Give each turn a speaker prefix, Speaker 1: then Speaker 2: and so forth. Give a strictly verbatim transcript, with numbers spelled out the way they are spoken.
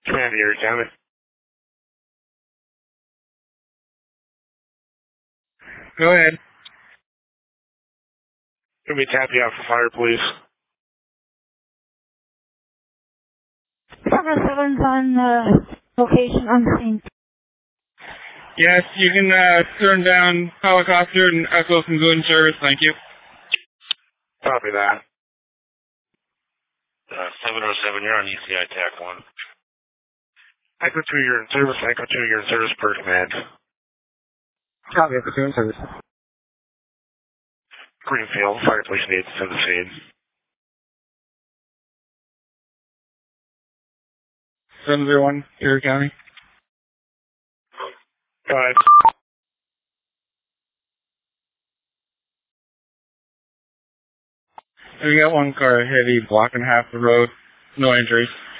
Speaker 1: Command Erie County.
Speaker 2: Go ahead.
Speaker 1: Can we tap you out for fire, please?
Speaker 3: seven seven's on uh, location unseen.
Speaker 2: Yes, you can uh, turn down helicopter and echo from Goon service. Thank you.
Speaker 1: Copy that.
Speaker 4: Uh, seven oh seven, you're on E C I TAC one.
Speaker 1: Echo two, you're in service. Echo two, you're in service per command.
Speaker 2: Copy, Echo two in service.
Speaker 1: Greenfield, fire police needs to the scene.
Speaker 2: seven zero one, Erie County.
Speaker 1: Go ahead.
Speaker 2: We got one car heavy blocking half the road. No injuries.